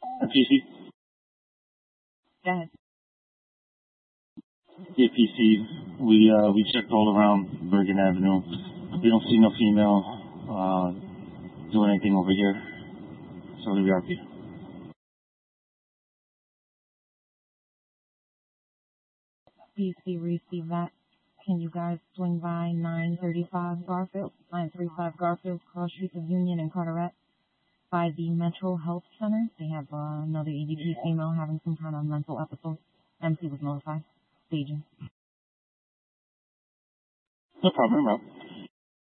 PC? Go ahead. Yeah, PC. We checked all around Bergen Avenue. We don't see no female doing anything over here. So the VRP. PC received that. Can you guys swing by 935 Garfield, cross streets of Union and Carteret by the Metro Health Center? They have another EDP female having some kind of mental episode. MC was notified. Staging. No problem, bro.